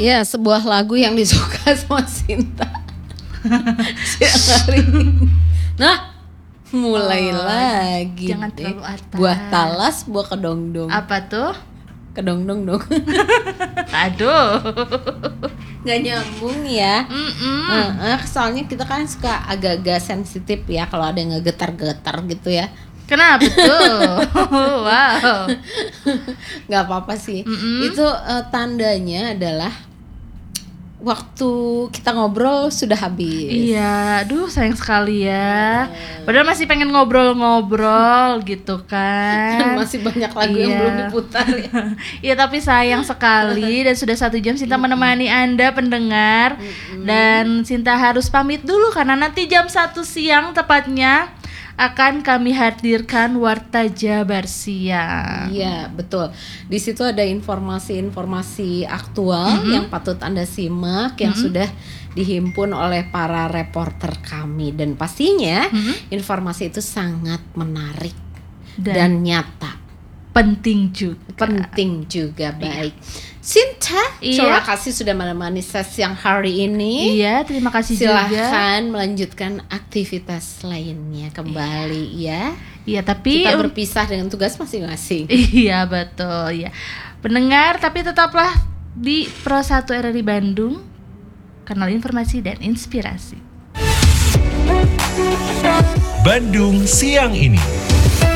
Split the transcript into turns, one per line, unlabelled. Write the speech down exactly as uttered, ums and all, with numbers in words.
Ya, sebuah lagu yang disuka sama Sinta siang hari ini. Nah, mulai
Oh,
lagi
jangan
deh.
terlalu atas.
Buah talas, buah kedongdong.
Apa tuh?
Kedongdong dong.
Aduh.
Nggak nyambung ya.
Mm-mm.
Heeh, soalnya kita kan suka agak-agak sensitif ya kalau ada yang ngegetar-getar gitu ya.
Kenapa tuh? Wow.
Nggak apa-apa sih.
Mm-mm.
Itu uh, tandanya adalah waktu kita ngobrol sudah habis.
Iya, aduh sayang sekali ya. Padahal masih pengen ngobrol-ngobrol gitu kan.
Masih banyak lagu yang
Iya.
belum diputar ya.
Iya, tapi sayang sekali dan sudah satu jam Sinta menemani Anda pendengar. Dan Sinta harus pamit dulu karena nanti jam satu siang tepatnya akan kami hadirkan Warta Jabar Siang.
Iya, betul. Di situ ada informasi-informasi aktual
Mm-hmm.
yang patut Anda simak, yang
Mm-hmm.
sudah dihimpun oleh para reporter kami, dan pastinya
Mm-hmm.
informasi itu sangat menarik
Dan,
dan, nyata,
penting juga.
penting juga. Baik, Sinta,
Iya.
terima kasih sudah menemani sesi yang hari ini.
Iya, terima kasih juga.
Silahkan melanjutkan aktivitas lainnya kembali ya.
Iya, tapi
Kita berpisah dengan tugas masing-masing.
Iya, betul ya. Pendengar, tapi tetaplah di Pro satu R R I Bandung, kanal informasi dan inspirasi.
Bandung siang ini.